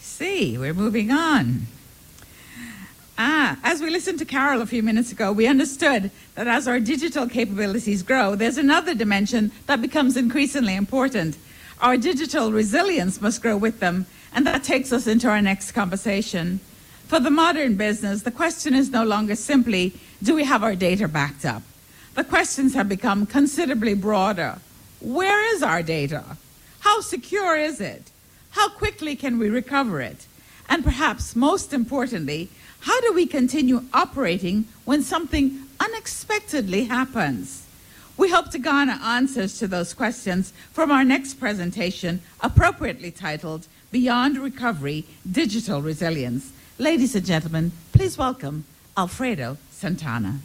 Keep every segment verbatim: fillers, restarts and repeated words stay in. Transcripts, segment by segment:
see, we're moving on. Ah, as we listened to Carol a few minutes ago, we understood that as our digital capabilities grow, there's another dimension that becomes increasingly important. Our digital resilience must grow with them, and that takes us into our next conversation. For the modern business, the question is no longer simply, do we have our data backed up? The questions have become considerably broader. Where is our data? How secure is it? How quickly can we recover it? And perhaps most importantly, how do we continue operating when something unexpectedly happens? We hope to garner answers to those questions from our next presentation, appropriately titled Beyond Recovery, Digital Resilience. Ladies and gentlemen, please welcome Alfredo Santana.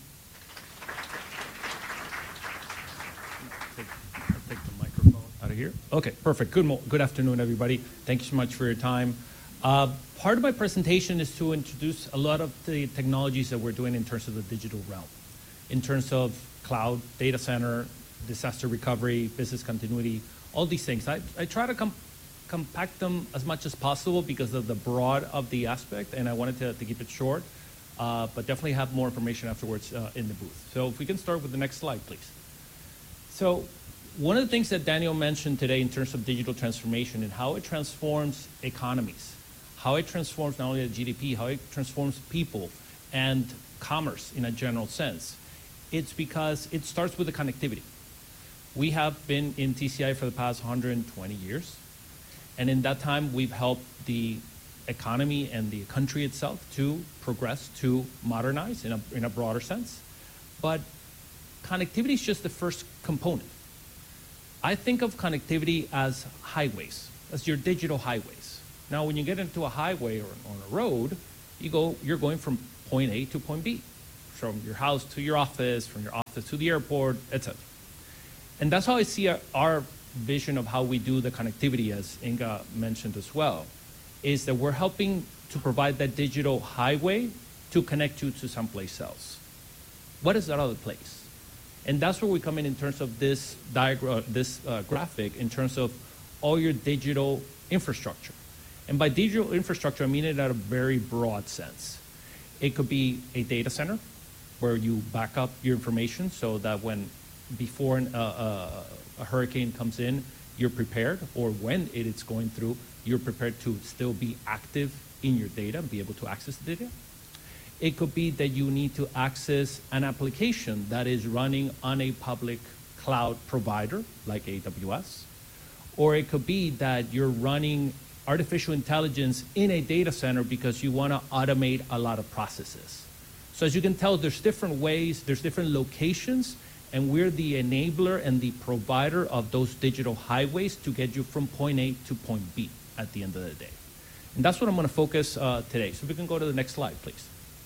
Take the microphone out of here. Okay, perfect. Good, mo- good afternoon, everybody. Thank you so much for your time. Uh, part of my presentation is to introduce a lot of the technologies that we're doing in terms of the digital realm, in terms of cloud, data center, disaster recovery, business continuity, all these things. I, I try to com- compact them as much as possible because of the broad of the aspect, and I wanted to, to keep it short, uh, but definitely have more information afterwards uh, in the booth. So if we can start with the next slide, please. So one of the things that Daniel mentioned today in terms of digital transformation and how it transforms economies, how it transforms not only the G D P, how it transforms people and commerce in a general sense. It's because it starts with the connectivity. We have been in T C I for the past one hundred twenty years, and in that time we've helped the economy and the country itself to progress, to modernize in a, in a broader sense. But connectivity is just the first component. I think of connectivity as highways, as your digital highways. Now, when you get into a highway or on a road, you go, you're going from point A to point B, from your house to your office, from your office to the airport, et cetera. And that's how I see our, our vision of how we do the connectivity, as Inga mentioned as well, is that we're helping to provide that digital highway to connect you to someplace else. What is that other place? And that's where we come in in terms of this diagram, this uh, graphic, in terms of all your digital infrastructure. And by digital infrastructure, I mean it at a very broad sense. It could be a data center where you back up your information so that when before an, uh, uh, a hurricane comes in, you're prepared, or when it is going through, you're prepared to still be active in your data and be able to access the data. It could be that you need to access an application that is running on a public cloud provider like A W S. Or it could be that you're running artificial intelligence in a data center because you want to automate a lot of processes. So as you can tell, there's different ways, there's different locations, and we're the enabler and the provider of those digital highways to get you from point A to point B at the end of the day. And that's what I'm going to focus uh, today. So if we can go to the next slide, please.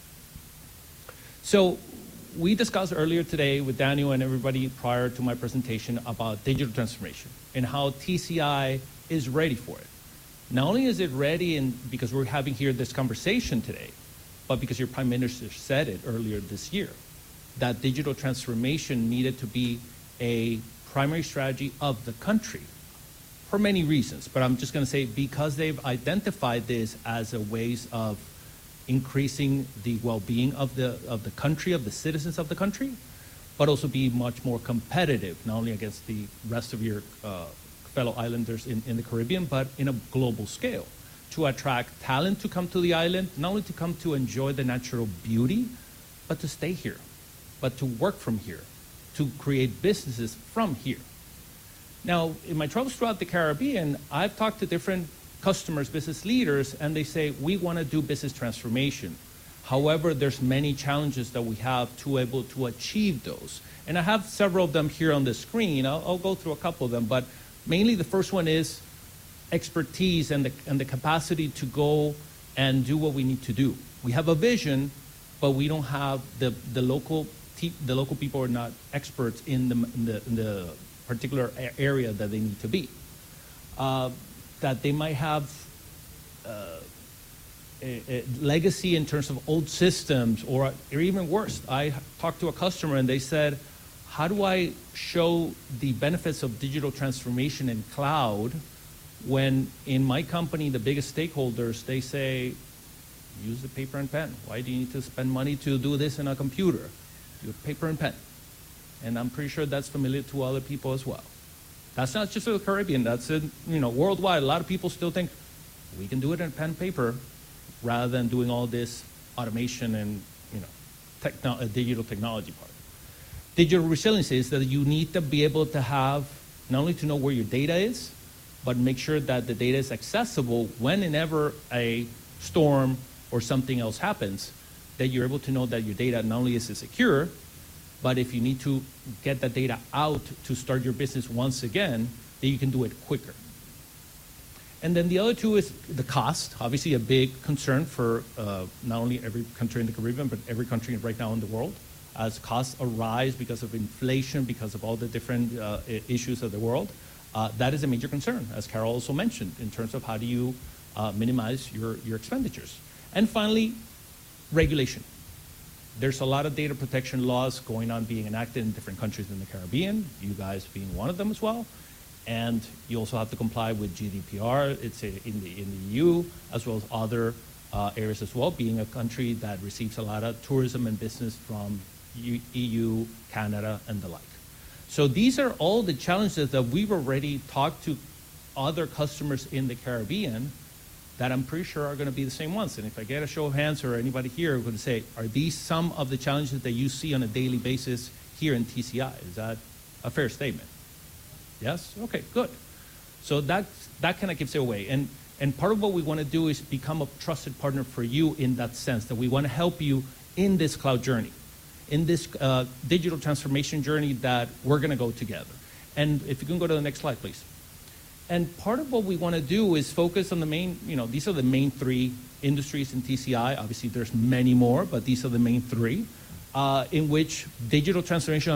So we discussed earlier today with Daniel and everybody prior to my presentation about digital transformation and how T C I is ready for it. Not only is it ready in, because we're having here this conversation today, but because your Prime Minister said it earlier this year, that digital transformation needed to be a primary strategy of the country for many reasons. But I'm just going to say because they've identified this as a ways of increasing the well-being of the of the country, of the citizens of the country, but also be much more competitive, not only against the rest of your uh, fellow islanders in, in the Caribbean, but in a global scale, to attract talent to come to the island, not only to come to enjoy the natural beauty, but to stay here, but to work from here, to create businesses from here. Now, in my travels throughout the Caribbean, I've talked to different customers, business leaders, and they say, we want to do business transformation. However, there's many challenges that we have to able to achieve those. And I have several of them here on the screen. I'll, I'll go through a couple of them, but mainly the first one is expertise and the, and the capacity to go and do what we need to do. We have a vision, but we don't have the, the local te- the local people are not experts in the, in the, in the particular area that they need to be. Uh, that they might have uh, a, a legacy in terms of old systems, or, or even worse. I talked to a customer and they said, how do I show the benefits of digital transformation in cloud when in my company, the biggest stakeholders, they say, use the paper and pen. Why do you need to spend money to do this in a computer? Do paper and pen. And I'm pretty sure that's familiar to other people as well. That's not just in the Caribbean, that's in, you know, worldwide. A lot of people still think we can do it in pen and paper rather than doing all this automation and, you know, techno uh, digital technology part. Digital resiliency is that you need to be able to have, not only to know where your data is, but make sure that the data is accessible whenever a storm or something else happens, that you're able to know that your data not only is secure, but if you need to get that data out to start your business once again, that you can do it quicker. And then the other two is the cost, obviously a big concern for uh, not only every country in the Caribbean, but every country right now in the world. As costs arise because of inflation, because of all the different uh, issues of the world, uh, that is a major concern, as Carol also mentioned, in terms of how do you uh, minimize your, your expenditures. And finally, regulation. There's a lot of data protection laws going on being enacted in different countries in the Caribbean, you guys being one of them as well. And you also have to comply with G D P R, it's a, in, the, in the E U, as well as other uh, areas as well, being a country that receives a lot of tourism and business from E U, Canada, and the like. So these are all the challenges that we've already talked to other customers in the Caribbean that I'm pretty sure are going to be the same ones. And if I get a show of hands or anybody here who would say, are these some of the challenges that you see on a daily basis here in T C I? Is that a fair statement? Yes? Okay, good. So that, that kind of gives it away. And, and part of what we want to do is become a trusted partner for you in that sense, that we want to help you in this cloud journey, in this uh, digital transformation journey that we're going to go together. And if you can go to the next slide, please. And part of what we want to do is focus on the main, you know, these are the main three industries in T C I. Obviously, there's many more, but these are the main three uh, in which digital transformation